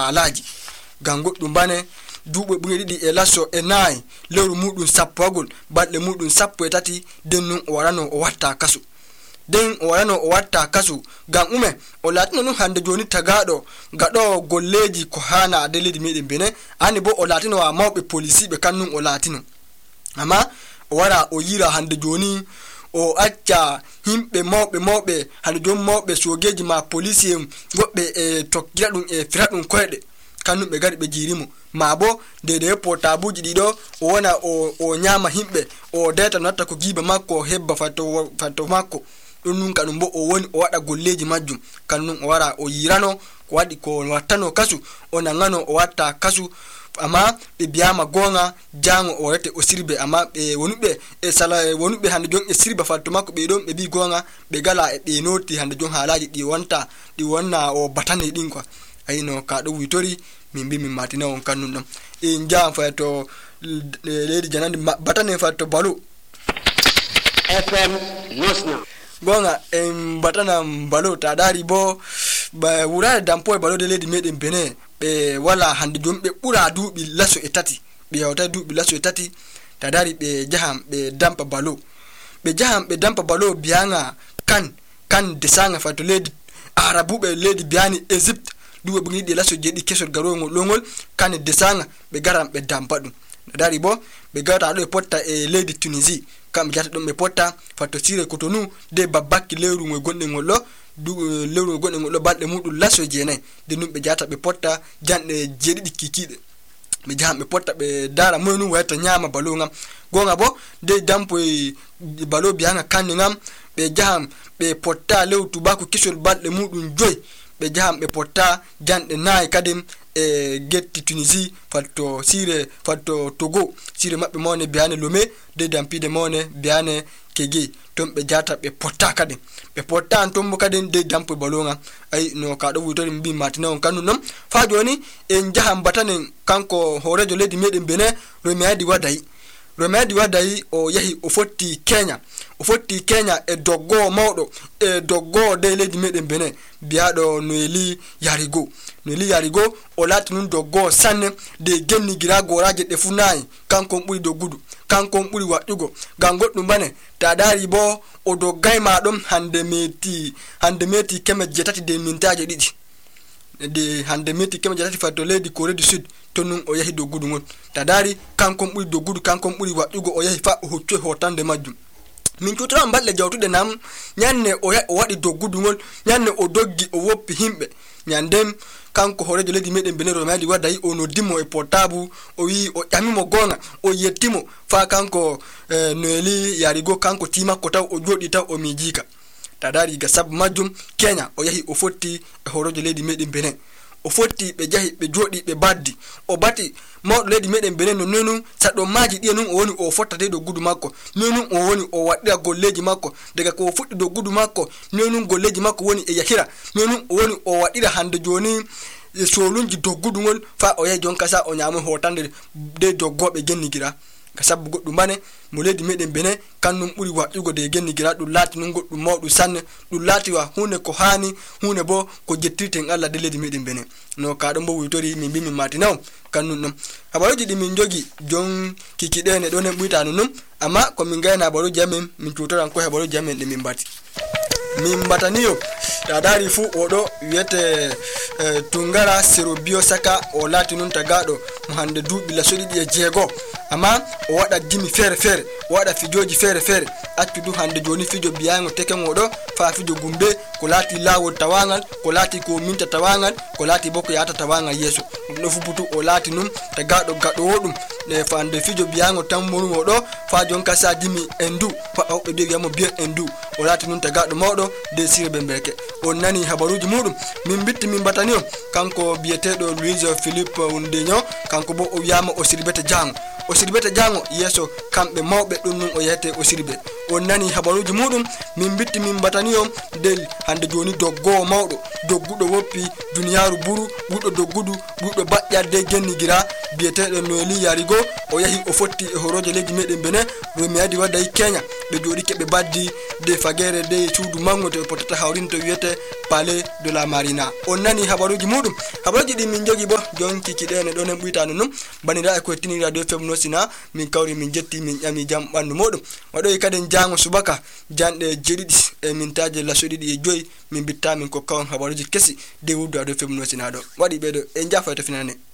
halaji gam goddum bane duube bungi didi e lasso e nayi lewru mudum sappagol balde mudum sappo e tati dennun o warano o watta kasu den o warano o watta kasu gam ume o latino nun hande joni tagado gado golleji ko hana adeledi meden bene ani bo o latino wa mawbe police be kannun o latino amma o wara o yira hande joni o acca himbe mawbe hande joni mawbe sogeji ma police gobbe e tokkira dum e firadum koyde kannun be gadi be jirimo mabo de portabuji dido o wona o nyama himbe o deta natta ko giba makko hebba fatto makko dun kanum bo o woni o wada golleji majjum kannun o wara o yirano ko wadi ko wattano kasu o nangano o watta kasu amma be biyama gonga jango o rete o sirbe amma be wonube e sala wonube hande jon e sirba fatto makko be don be bi gonga be gala e be noti hande jon halaji di wonna o batane din ko ayino ka do witori min bi min matina on kannun dum e njam fatto ledi janande batane fatto balu FM Nosna gonga en batana balu ta dari bo ba wurare dampo e balu de ledi meden bene be wala hande jom be bura duubi laso e tati be yawta duubi laso e tati ta dari be jaham be dampa balu be jaham be dampa balu bianga kan desanga fatto ledi arabu be ledi biani Egypt duwe bungi de laso jedi kesol garongol longol kan desanga be garam be dampa dum dari bo be gata do potta e ledi Tunisie kam jata dum be potta fatto sire kotonu de babaki lewru ngo gonde ngollo lewru gonde ngollo balde mudum laso jenay de numbe jata be potta jande jedidi kikide be jam be potta be dara moynu wata nyama balo ngam gonga bo de dampo e balo bianga kanni ngam be jam be potta lew tubako kisol balde mudum joy be jam be potta jande nay kadim e getti Tunisie fatto sire fatto Togo sire mabbe mone biane Lomé de dampide mone biane Kege tombe jata be potta kadim be potta tombo kadim de dampo balonga ay no ka do wutori mbi matina on kanu nom fa joni en jaham batanen kanko horejo ledi meden bene Romedi wadai o yahi o fotti Kenya e doggo mawdo e doggo de ledi meden bene biado Noeli Yarigo o lati nun doggo sanne de genni gira goraje de funai kanko buri doggudu kanko buri wadugo gangoddum bane ta dari bo o doggay ma dum hande meti keme jetati de mintaje didi de hande meti keme jetati fatto ledi Corée du Sud tonun o yahi doggudu ngon ta dari kanko buri doggudu kanko buri wadugo o yahi fa o hocce hotande majjum min tutra mballe jawtude nam nyanne o wadi doggudu ngol nyanne o doggi o woppi himbe nyandem kanko horejo ledi meden bene Romedi wadai o no dimo e portable o wi o yamimo gonga o yettimo fa kanko Noeli Yarigo kanko tima ko taw o jodi taw o mijika tadari ga sab majum Kenya o yahi o fotti e horejo ledi meden bene o fotti be jahi be jodi be baddi o bati mawdo ledi meden bene no nonu saddo maji di nun o woni o fottade do gudu makko nonu o woni o wadda golleji makko daga ko fuddi do gudu makko nonu golleji makko woni e yakira nonu o woni o wadira hande joni solunji do gudu ngol fa o yahi jonka sa o nyamu hotande de doggobe gennigira ka sabbu goddum bane mo ledi meden bene kannum buri wadugo de gennigira dum lati nun goddum mawdu sanne dum lati wa hunde ko hani hunde bo ko jettirten Allah de ledi meden bene no ka do bo witori min bi min matinaw kannum dum habaruji di min jogi jon kikide ne do ne buitanu num amma ko min gayna habaru jamen min tutoran ko habaru jamen de min bati min bataniyo ta dari fu odo wiete tungara serobio saka o lati nun tagado mo hande duubi la sodi e jego amma o wada dimi fere o wada fijoji fere accudu hande joni fijo biyango teken odo fa fijo gumbe ko lati lawo tawangal ko lati ko minta tawangal ko lati boko yata tawangal yeso no fubutu o lati nun tagado gado wodum ne fa hande fijo biyango tammonu odo fa jonka sa dimi endu fa awbe de yamo bien endu o lati nun tagado mawdo de sirbe mbeke on nani habaruji mudum min bitti min batanio kanko bietedo Luis Philippe Undenyo kanko bo o yama o sirbete jango yeso kambe mawbe dum nun o yete o sirbe on nani habaruji mudum min bitti min batanio del hande joni doggo mawdo doggudo woppi duniyaaru buru buddo doggudu buddo bajjade gennigira bietedo Noeli Yarigo o yahi o fotti e horoje leji meden bene Romedi wadai Kenya ɓe jooɗi keɓe baddi de fagere de cuudu mango to ɓe potata hawrin to wiyete palais de la marina. On nani habaruji muɗum, habaruji ɗi min jogi bo jonki kiɗene ɗon en ɓuytano num banira e ko hettini radio FM Nosina min kawri min jetti min ƴami jam ɓandu moɗum waɗoyi kadi jango subaka janɗe jeɗiɗi e mintaje laso ɗiɗi e joyi min bitta min ko kawon habaruji kesi de wuddu radio FM Nosina ɗo waɗi ɓeɗo e jafayto finane.